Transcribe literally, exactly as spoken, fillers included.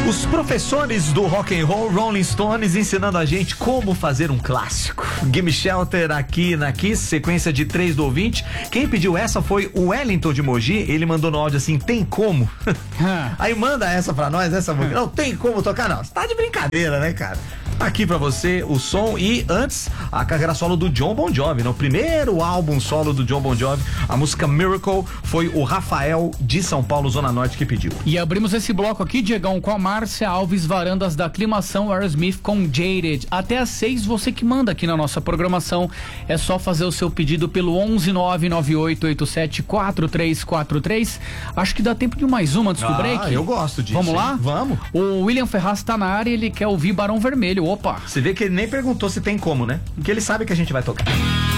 Os professores do rock and roll, Rolling Stones, ensinando a gente como fazer um clássico. Gimme Shelter aqui na Kiss, sequência de três do ouvinte. Quem pediu essa foi o Wellington de Mogi. Ele mandou no áudio assim: tem como? Aí manda essa pra nós, essa música. Não tem como tocar, não. Você tá de brincadeira, né, cara? Aqui pra você o som e antes a carreira solo do John Bon Jovi, no primeiro álbum solo do John Bon Jovi, a música Miracle, foi o Rafael de São Paulo, Zona Norte, que pediu. E abrimos esse bloco aqui, Diegão, com a Márcia Alves, Varandas da Aclimação, Aerosmith com Jaded. Até às seis, você que manda aqui na nossa programação. É só fazer o seu pedido pelo onze nove nove oito oito sete quatro três quatro três. Acho que dá tempo de mais uma antes do ah, break. Eu gosto disso. Vamos lá? Hein? Vamos. O William Ferraz tá na área e ele quer ouvir Barão Vermelho. Opa! Você vê que ele nem perguntou se tem como, né? Porque ele sabe que a gente vai tocar.